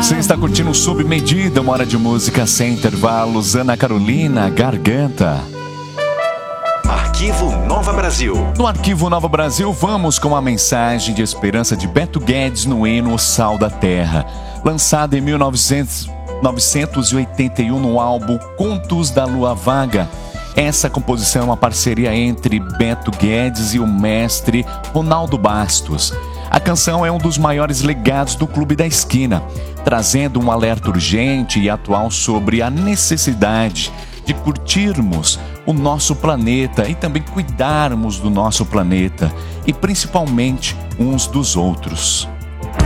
Você está curtindo o Sob Medida, uma hora de música sem intervalos. Ana Carolina, Garganta. Arquivo Nova Brasil. No Arquivo Nova Brasil, vamos com a mensagem de esperança de Beto Guedes no hino O Sal da Terra, lançado em 1981 no álbum Contos da Lua Vaga. Essa composição é uma parceria entre Beto Guedes e o mestre Ronaldo Bastos. A canção é um dos maiores legados do Clube da Esquina, trazendo um alerta urgente e atual sobre a necessidade de curtirmos o nosso planeta e também cuidarmos do nosso planeta e principalmente uns dos outros.